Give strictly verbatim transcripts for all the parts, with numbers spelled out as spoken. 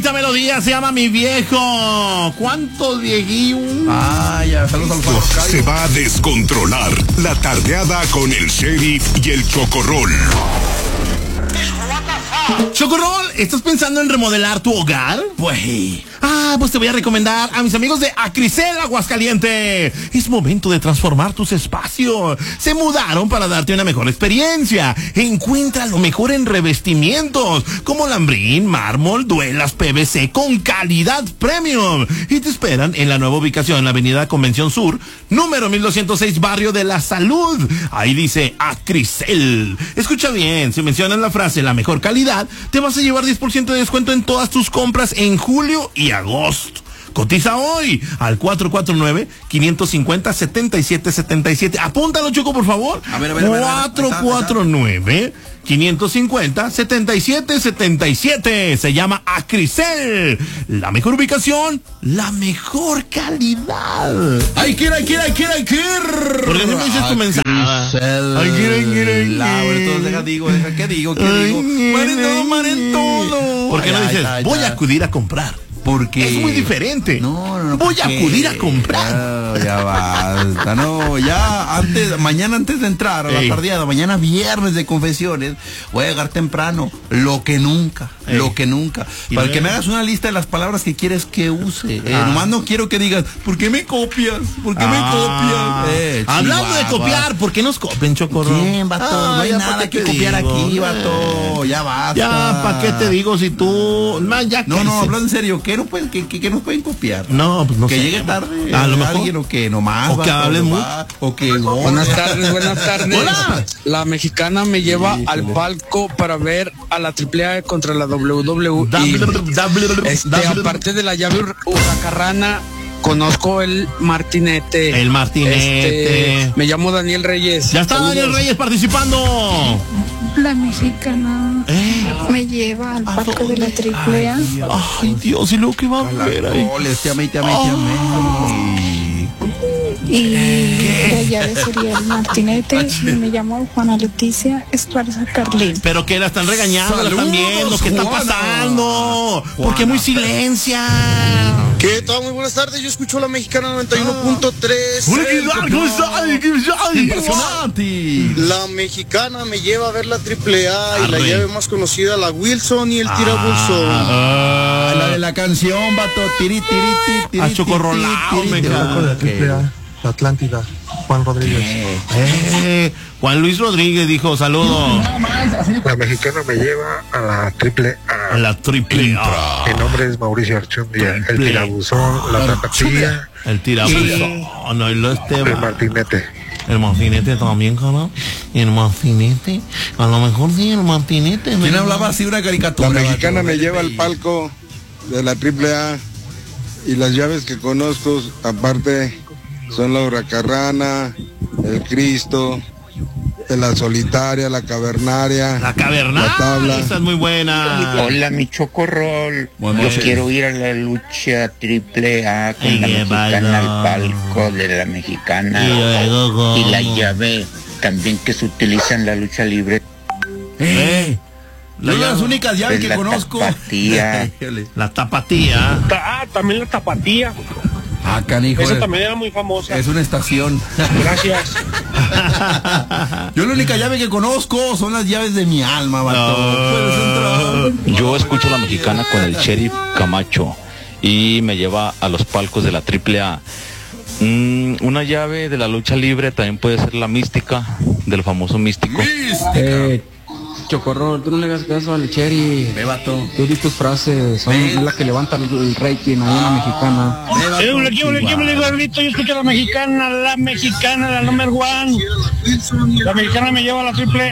bonita melodía, se llama Mi Viejo. ¿Cuántos viejitos? Ah, ya, saludos al Se va a descontrolar la tardeada con el sheriff y el chocorrol. Chocorrol, ¿estás pensando en remodelar tu hogar? Pues... Ah, pues te voy a recomendar a mis amigos de Acricel Aguascalientes. Es momento de transformar tus espacios. Se mudaron para darte una mejor experiencia. Encuentra lo mejor en revestimientos, como lambrín, mármol, duelas P V C con calidad premium. Y te esperan en la nueva ubicación en la avenida Convención Sur, número mil doscientos seis, Barrio de la Salud. Ahí dice Acricel. Escucha bien, si mencionas la frase la mejor calidad, te vas a llevar diez por ciento de descuento en todas tus compras en julio y agosto. Cotiza hoy al cuatro cuatro nueve, cinco cinco cero, siete siete siete siete. Apúntalo, Choco, por favor. A ver, a ver, a ver, cuatro cuatro nueve, cinco cinco cero, siete siete siete siete. Se llama Acricel. La mejor ubicación, la mejor calidad. ¡Ay, quiero, ay, quiero, ay, quiero, ay, quiero! ¿Por qué no me dices tu mensaje? Ay, quiero, ay, quiero, ay, La, entonces deja, digo, deja, ¿qué digo? ¿Qué digo? Maren todo, maren todo. ¿Por qué no dices, voy a acudir a comprar? Porque es muy diferente. No, no, no. Voy a acudir a comprar. Ya, ya basta, no, ya antes, mañana antes de entrar a la Ey. tardeada, mañana viernes de confesiones, voy a llegar temprano, lo que nunca, Ey. lo que nunca. Para luego? que me hagas una lista de las palabras que quieres que use. Eh, ah. Nomás no quiero que digas, ¿por qué me copias? ¿Por qué ah. me copias? Eh, Hablando de copiar, ¿por qué nos copian, Chocorro? ¿Quién, vato? Ah, no hay nada que copiar digo. aquí, vato. Ya basta. Ya, ¿para qué te digo si tú... Man, ya no, no, hablando en serio, ¿qué no pueden, que, que, que nos pueden copiar? No, pues no que sé. llegue tarde a lo mejor. alguien o que nomás. O que hables mucho. O que no. Buenas tardes, buenas tardes. Hola. La mexicana me lleva sí, al palco para ver a la triple A contra la W W E. Este, aparte de la llave huracarrana, conozco el martinete. El martinete. Este, me llamo Daniel Reyes. Ya está Saludos. Daniel Reyes participando. La mexicana eh. me lleva al palco de la triple A. Ay, ay, Dios, y lo que va a ver ahí. Te amé, te amé, te amé. Y la llave sería el martinete. Y me llamo Juana Leticia Esparza Carlín. Pero que la están regañando, Saludos, la están viendo, ¿qué está pasando? ¿Por qué muy silencia? ¿Qué tal? Muy buenas tardes, yo escucho la mexicana noventa y uno punto tres. Impresionante. La mexicana me lleva a ver la triple A y la llave más conocida, la Wilson y el tirabulso. Ah, la de la canción, vato, tiri, tiri, tiri, tiri. A Chocorrolao, me encanta. La triple A, la Atlántida, Juan Rodríguez. Eh, Juan Luis Rodríguez dijo, saludos. La mexicana me lleva a la triple A. A la triple A. Mi nombre es Mauricio Archundia. El tirabuzón, la tapatilla. El tirabuzón, no, y lo este. El martinete. El martinete también, ¿no? El martinete. A lo mejor sí, el martinete. ¿Quién hablaba así una caricatura? La mexicana me lleva al palco de la triple A y las llaves que conozco, aparte, son la huracarrana, el Cristo, la solitaria, la cavernaria. La cavernaria, la tabla. Esa es muy buena. Hola, mi Chocorrol. Bueno, yo quiero ir a la lucha triple A con y la mexicana al palco de la mexicana. Y, luego, y la llave también que se utiliza en la lucha libre. Eh. La Yo las únicas llaves que la conozco. Tapatía. La tapatía. Ah, también la tapatía. Ah, canijo. Esa también era muy famosa. Es una estación. Gracias. Yo la única llave que conozco son las llaves de mi alma, vato. No. Yo escucho la mexicana con el Sheriff Camacho y me lleva a los palcos de la triple A. Mm, una llave de la lucha libre también puede ser la mística, del famoso místico. Mística. Eh, Chocorrol, tú no le hagas caso al Cherry. Ve, vato. Tú di tus frases, son Ve. la que levanta el rating ahí en la mexicana. Yo escucho a la mexicana, la mexicana, la number one. La mexicana me lleva a la triple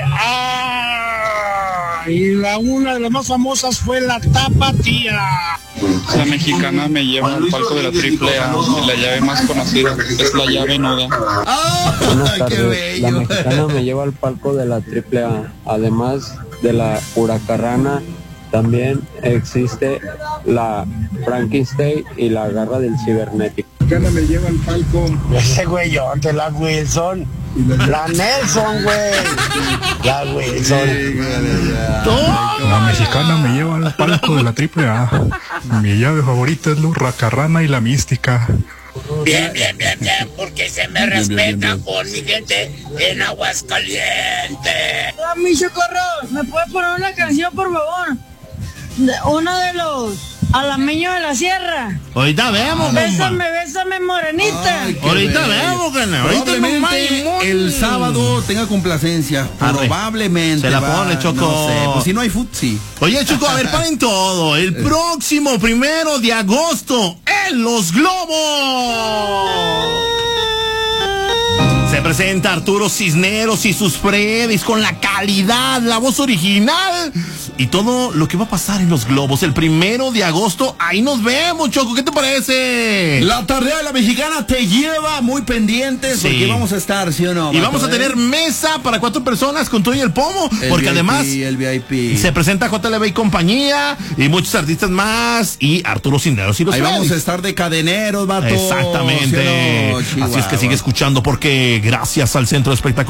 A. Y la una de las más famosas fue la tapatía. La mexicana me lleva al palco de la triple A y la llave más conocida es la llave nuda. Buenas tardes, la mexicana me lleva al palco de la triple A. Además de la huracarrana, también existe la Frankenstein y la garra del cibernético. La mexicana me lleva al palco. Ese güey, yo, ante la Wilson. La Nelson, güey. La Wilson. La mexicana me lleva al palco de la triple A. Mi llave favorita es la Hurracarrana y la Mística. Bien, bien, bien, bien, porque se me Bien, respeta bien, bien, bien. por mi gente en Aguascalientes. Mi socorro, ¿me puedes poner una canción, por favor? De, una de los alameños de la sierra. Ahorita vemos, compa. Bésame, bésame, morenita. Ay, qué Ahorita bello. vemos, carnal. Ahorita Probablemente nomás hay mucho. el sábado tenga complacencia. Arre. Probablemente. Se la va, pone, Choco. No sé, pues si no hay fut, sí. Oye, Choco, a ver, paren todo. El próximo primero de agosto en Los Globos se presenta Arturo Cisneros y sus Freddy's con la calidad, la voz original y todo lo que va a pasar en Los Globos el primero de agosto. Ahí nos vemos, Choco. ¿Qué te parece? La tarde de la mexicana te lleva muy pendientes Sí. porque vamos a estar, ¿sí o no? Y Vato, vamos a eh? tener mesa para cuatro personas con todo y el pomo, El porque V I P, además el V I P. se presenta J L B y compañía y muchos artistas más y Arturo Cisneros y los Ahí vamos Freddy's. a estar de cadeneros, vato. Exactamente. ¿Sí o no? Así es que Chihuahua. sigue escuchando porque gracias al Centro de Espectáculos